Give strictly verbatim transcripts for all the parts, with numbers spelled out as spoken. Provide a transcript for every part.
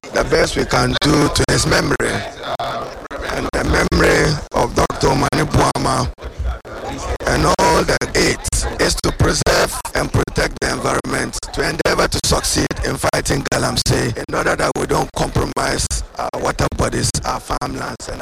the best we can do to his memory and the memory of Doctor Mani Buama and all the aides is to preserve and protect the environment, to endeavor to succeed in fighting galamsey in order that we don't compromise our water bodies, our farmlands, and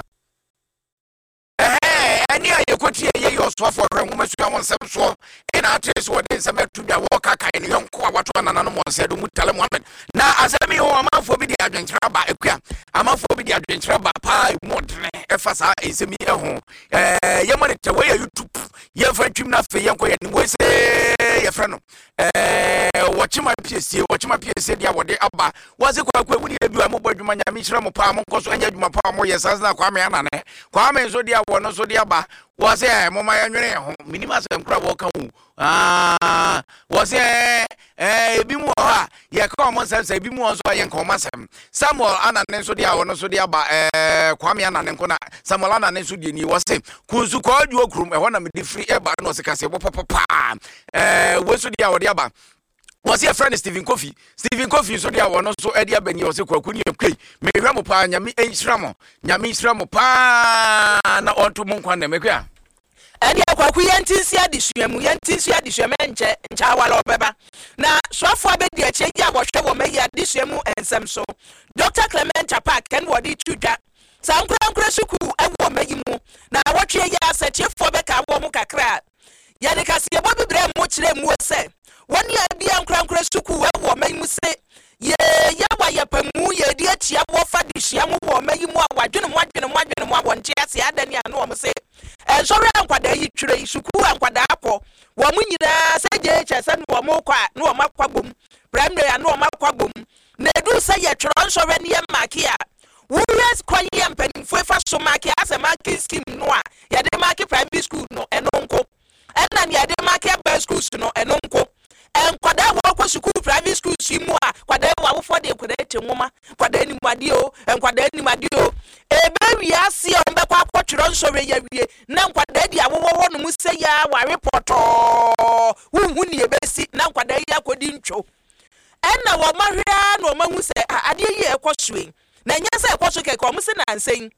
any I could hear your soft for women so so in our taste what is about to the walker kind of young what one and animal said to tell him woman. Now as I mean, I'm out for the adventure by a I'm out for the adventure by pie more F S I is a mere home. Eh, Yaman it away you to your friend Jim Nafi young and we say your friend. Eh, watching my P S C, watching my P S C, what they abba was a quite when you do a mobile man, Mishram Palm, because I had my palm, yes, as now Kwame and Kwame so dear one, so dear ba was there, Mama and Minimas and Crab walk. Ah, was there a bimoa? Ya come on, say bimo so I am comasem. Samuel Anna Nensodia, one so dear ba Kwame and Kona, Samuel Anna Nensudi was saying, Kuzu called you a groom, I want to be free air, but no, Secasi, papa. Eh, what's the dear Diaba? Was your friend Stephen Coffee? Stephen Coffee, so dear one also Eddie Ben Yosef Kuni Kay, may Ramopa, Yami H. Ramo, Yami Ramopa, or to Monkwana Meka. And ya kwa yantinsia disuamu yantinsia disuamu enche ncha wala obeba na swafo abedi ache ya wohwe wo meya disuamu ensem so Doctor Clement Park kan wodi tudwa sankura nkura suku ewo meyimu na wotwe ya asetiefo beka wo mu kakra ya de kase ye bobibre mu kire mu se woni abia nkura nkura suku ewo meyimu se ye ya wa ya pamu ye di atia wo fa disuamu wo meyimu a wadwene mu adwene mu adwene mu abonche ase adani anu wo se eh sorry ankwada yi twire suku ankwada akọ wo mu nyina se je chese no mo kwa no makwa bom primary anu makwa bom na edu se ye twiro sorry ne makia wo yes kwanye mpanimfo fa so makia ase makia scheme no a ye de makia private school no eno nko ena ne ye de makia best schools no eno nko enkwada wo kwa school private schools mu a kwada wo for de kwada ete nwoma kwada ni made o enkwada ni made o ebe wi ase o mbe kwa kwotwiro nsore ya wie na nkwada di awowo wo no mu se ya wa report hu hu ni ebesi na nkwada ya kodi ntwo enna wo mahwea na wo mahu se ade yi ekwosoe na nya se ekwoso ke ko mu se na nsen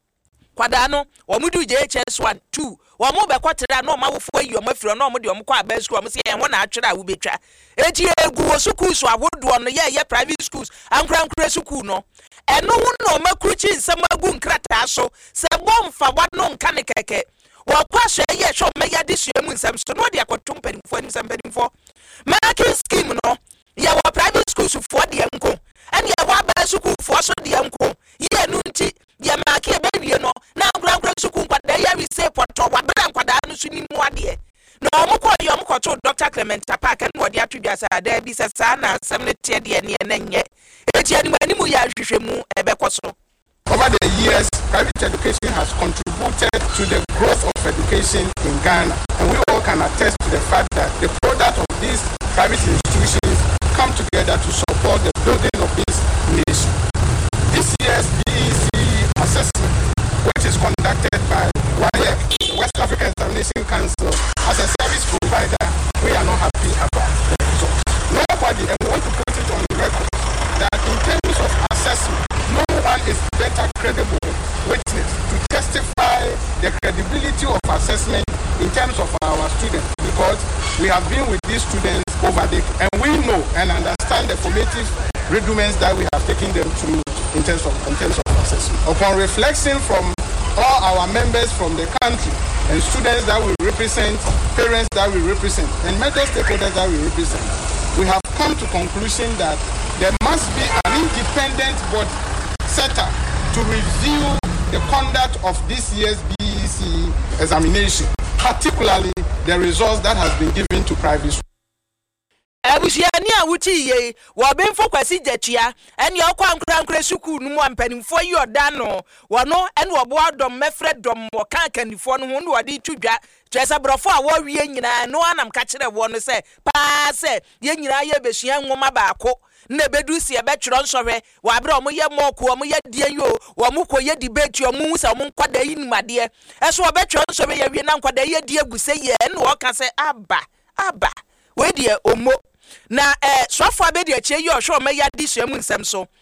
kwada no wo mu du J H S one two wo mu be kwotera na wo mawofo ayi o mafiro na wo mu de wo mu kwa best school wo mu se en ho na atwera wo betwa eti egu wo schools awodo no ye ye private schools ankura ankura school no eno hu no makruchi nsem agu nkrata so se bomfa wano nka ne keke wo kwahwe ye hwo meya de suamu nsem so no de akotom panimfo nsem panimfo marking scheme no ye wo private schools for de enko en ye wo ba school for so de enko ye nu nti ye marking be wie no na ankura ankura school kwada ye receive poto wa bra kwada no so ni mu ade no omukọ yo omukọ to Doctor Clement Park and wodi atudwa sa da bi sa sa na asem ne tie de ne ne nye eti ani mani mu ya hwehwe mu ebekoso. Over the years, private education has contributed to the growth of education in Ghana, and we all can attest to the fact that the product of these private institutions come together to support the building of this nation. This year's B E C assessment, which is conducted by W A E C, West African Examination Council, as a service provider, we are not happy about the results. Nobody, and we want to put it on record, that in terms of assessment, no one is better credible witness to testify the credibility of assessment in terms of our students, because we have been with these students over the, and we know and understand the formative rudiments that we have taken them through in terms of in terms of assessment. Upon reflection from all our members from the country and students that we represent, parents that we represent, and major stakeholders that we represent, we have come to conclusion that there must be an independent body set up to review the conduct of this year's B E C examination, particularly the results that has been given to private schools. Abusiani awuti ye wo benfo kwasi jatia eni okwa nkran nkran suku nu mu ampanimfo yi odano wono eni wo bo adom mefre dom wo kan kanifo no ho no de tudwa twesa brofo a wo wie nyina no anam ka kire wo no se pa se ye nyina ye behia nwoma baako na bedu si e be twiro nsɔhwe wo abre omo ye moku omo ye die yo wo mo ko ye debate omo hu se omo nkwada yi nimade eso wo be twiro nsɔhwe ye wie na nkwada ye die guse ye eni wo ka se aba aba we die omo na eh swafo abedi ache yi ohwe o meya di suamu nsem so